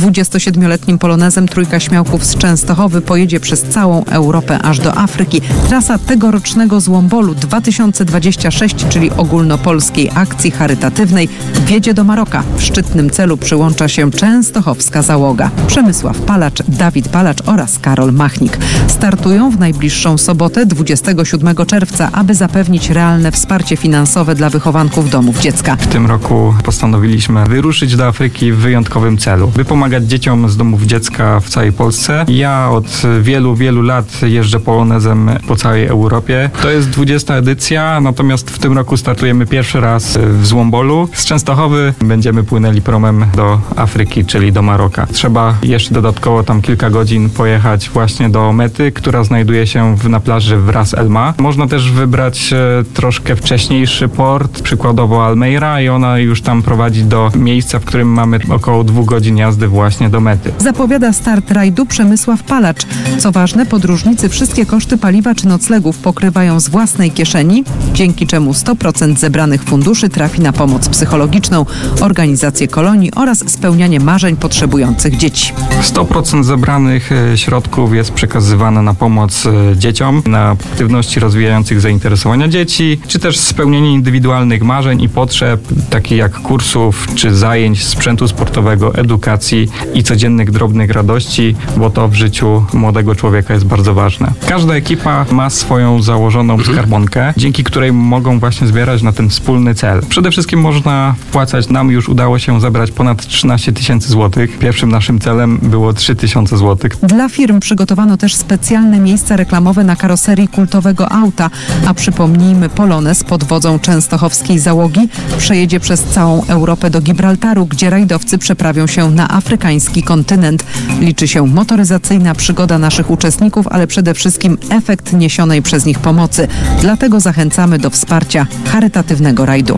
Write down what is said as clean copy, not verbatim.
27-letnim polonezem trójka śmiałków z Częstochowy pojedzie przez całą Europę aż do Afryki. Trasa tegorocznego Złombolu 2026, czyli ogólnopolskiej akcji charytatywnej, wjedzie do Maroka. W szczytnym celu przyłącza się częstochowska załoga. Przemysław Palacz, Dawid Palacz oraz Karol Machnik. Startują w najbliższą sobotę 27 czerwca, aby zapewnić realne wsparcie finansowe dla wychowanków domów dziecka. W tym roku postanowiliśmy wyruszyć do Afryki w wyjątkowym celu, by pomagać dzieciom z domów dziecka w całej Polsce. Ja od wielu lat jeżdżę polonezem po całej Europie. To jest 20. edycja, natomiast w tym roku startujemy pierwszy raz w Złombolu. Z Częstochowy będziemy płynęli promem do Afryki, czyli do Maroka. Trzeba jeszcze dodatkowo tam kilka godzin pojechać właśnie do mety, która znajduje się na plaży w Ras El Ma. Można też wybrać troszkę wcześniejszy port, przykładowo Almeira, i ona już tam prowadzi do miejsca, w którym mamy około 2 godzin jazdy właśnie do mety. Zapowiada start rajdu Przemysław Palacz. Co ważne, podróżnicy wszystkie koszty paliwa czy noclegów pokrywają z własnej kieszeni, dzięki czemu 100% zebranych funduszy trafi na pomoc psychologiczną, organizację kolonii oraz spełnianie marzeń potrzebujących dzieci. 100% zebranych środków jest przekazywane na pomoc dzieciom, na aktywności rozwijających zainteresowania dzieci, czy też spełnienie indywidualnych marzeń i potrzeb, takich jak kursów czy zajęć, sprzętu sportowego, edukacji i codziennych drobnych radości, bo to w życiu młodego człowieka jest bardzo ważne. Każda ekipa ma swoją założoną skarbonkę, dzięki której mogą właśnie zbierać na ten wspólny cel. Przede wszystkim można wpłacać, nam już udało się zebrać ponad 13 000 złotych. Pierwszym naszym celem było 3000 złotych. Dla firm przygotowano też specjalne miejsca reklamowe na karoserii kultowego auta, a przypomnijmy, polonez pod wodzą częstochowskiej załogi przejedzie przez całą Europę do Gibraltaru, gdzie rajdowcy przeprawią się na afrykański kontynent. Liczy się motoryzacyjna przygoda naszych uczestników, ale przede wszystkim efekt niesionej przez nich pomocy. Dlatego zachęcamy do wsparcia charytatywnego rajdu.